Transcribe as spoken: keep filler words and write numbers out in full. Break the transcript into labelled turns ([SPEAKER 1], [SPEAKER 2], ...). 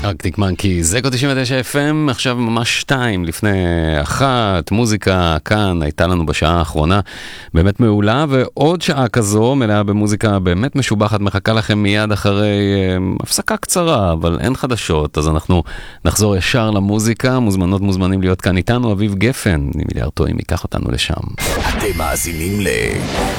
[SPEAKER 1] ארקטיק מנקי, זקו תשעים ותשע אף אם, עכשיו ממש שתיים לפני אחת, מוזיקה כאן הייתה לנו בשעה האחרונה באמת מעולה, ועוד שעה כזו מלאה במוזיקה באמת משובחת מחכה לכם מיד אחרי אה, הפסקה קצרה, אבל אין חדשות, אז אנחנו נחזור ישר למוזיקה, מוזמנות מוזמנים להיות כאן איתנו, אביב גפן, מיליארד טועים ייקח אותנו לשם.
[SPEAKER 2] אתם מאזינים ל...